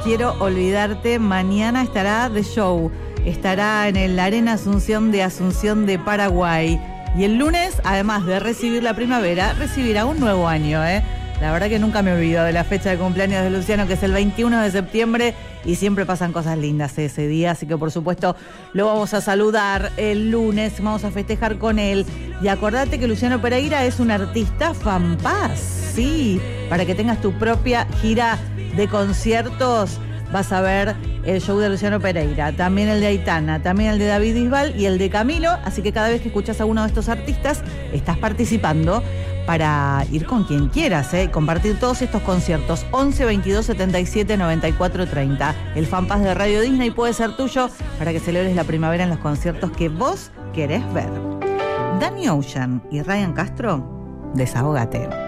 Quiero olvidarte, mañana estará de show. Estará en el Arena Asunción de Paraguay. Y el lunes, además de recibir la primavera, recibirá un nuevo año, ¿eh? La verdad que nunca me olvido de la fecha de cumpleaños de Luciano, que es el 21 de septiembre, y siempre pasan cosas lindas ese día, así que por supuesto lo vamos a saludar el lunes, vamos a festejar con él. Y acordate que Luciano Pereira es un artista fanpás, sí, para que tengas tu propia gira de conciertos. Vas a ver el show de Luciano Pereira, también el de Aitana, también el de David Bisbal y el de Camilo, así que cada vez que escuchas a uno de estos artistas, estás participando para ir con quien quieras, compartir todos estos conciertos. 11 22 77 94 30. El fanpás de Radio Disney puede ser tuyo para que celebres la primavera en los conciertos que vos querés ver. Danny Ocean y Ryan Castro, desahógate.